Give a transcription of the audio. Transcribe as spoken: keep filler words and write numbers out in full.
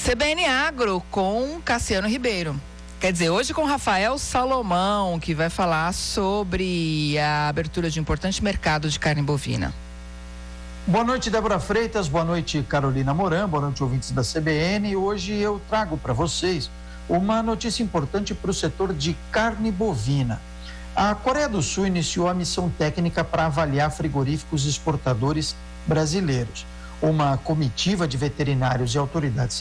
C B N Agro com Cassiano Ribeiro. Quer dizer, hoje com Rafael Salomão, que vai falar sobre a abertura de um importante mercado de carne bovina. Boa noite, Débora Freitas, boa noite, Carolina Moran, boa noite, ouvintes da C B N. Hoje eu trago para vocês uma notícia importante para o setor de carne bovina. A Coreia do Sul iniciou a missão técnica para avaliar frigoríficos exportadores brasileiros. Uma comitiva de veterinários e autoridades